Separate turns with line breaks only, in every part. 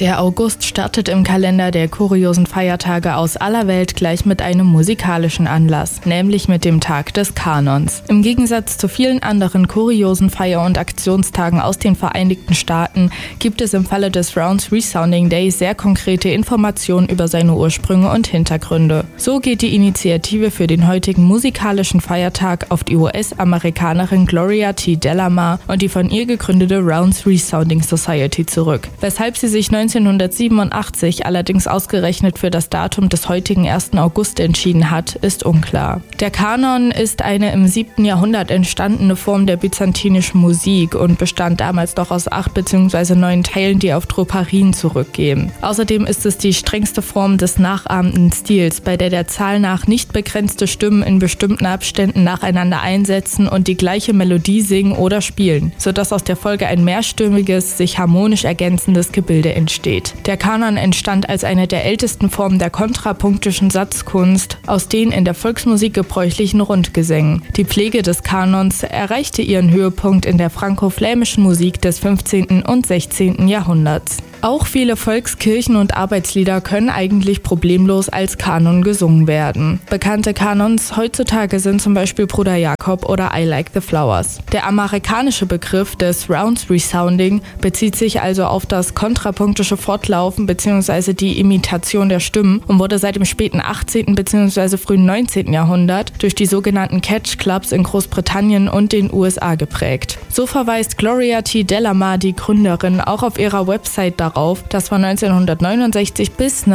Der August startet im Kalender der kuriosen Feiertage aus aller Welt gleich mit einem musikalischen Anlass, nämlich mit dem Tag des Kanons. Im Gegensatz zu vielen anderen kuriosen Feier- und Aktionstagen aus den Vereinigten Staaten gibt es im Falle des Rounds Resounding Day sehr konkrete Informationen über seine Ursprünge und Hintergründe. So geht die Initiative für den heutigen musikalischen Feiertag auf die US-Amerikanerin Gloria T. Delamar und die von ihr gegründete Rounds Resounding Society zurück, weshalb sie sich 1987 allerdings ausgerechnet für das Datum des heutigen 1. August entschieden hat, ist unklar. Der Kanon ist eine im 7. Jahrhundert entstandene Form der byzantinischen Musik und bestand damals noch aus 8 bzw. 9 Teilen, die auf Troparien zurückgehen. Außerdem ist es die strengste Form des nachahmenden Stils, bei der Zahl nach nicht begrenzte Stimmen in bestimmten Abständen nacheinander einsetzen und die gleiche Melodie singen oder spielen, sodass aus der Folge ein mehrstimmiges, sich harmonisch ergänzendes Gebilde entsteht. Der Kanon entstand als eine der ältesten Formen der kontrapunktischen Satzkunst aus den in der Volksmusik gebräuchlichen Rundgesängen. Die Pflege des Kanons erreichte ihren Höhepunkt in der franko-flämischen Musik des 15. und 16. Jahrhunderts. Auch viele Volkskirchen- und Arbeitslieder können eigentlich problemlos als Kanon gesungen werden. Bekannte Kanons heutzutage sind zum Beispiel Bruder Jakob oder I Like the Flowers. Der amerikanische Begriff des Rounds Resounding bezieht sich also auf das kontrapunktische Fortlaufen bzw. die Imitation der Stimmen und wurde seit dem späten 18. bzw. frühen 19. Jahrhundert durch die sogenannten Catch Clubs in Großbritannien und den USA geprägt. So verweist Gloria T. Delamar, die Gründerin, auch auf ihrer Website darauf, dass von 1969 bis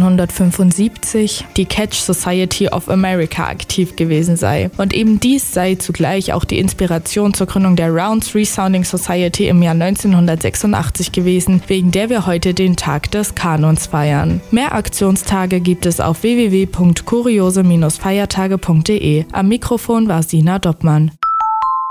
1975 die Catch Society of America aktiv gewesen sei. Und eben dies sei zugleich auch die Inspiration zur Gründung der Rounds Resounding Society im Jahr 1986 gewesen, wegen der wir heute den Tag des Kanons feiern. Mehr Aktionstage gibt es auf www.kuriose-feiertage.de. Am Mikrofon war Sina Doppmann.